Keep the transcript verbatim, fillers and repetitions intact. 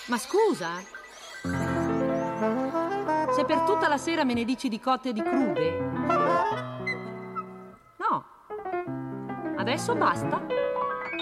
Ma scusa? Se per tutta la sera me ne dici di cotte e di crude? No. Adesso basta?